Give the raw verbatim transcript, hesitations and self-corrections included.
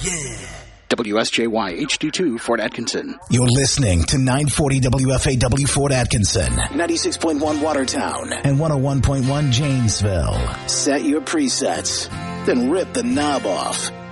Yeah. W S J Y H D two Fort Atkinson. You're listening to nine forty W F A W Fort Atkinson, ninety-six point one Watertown, and one oh one point one Janesville. Set your presets, then rip the knob off.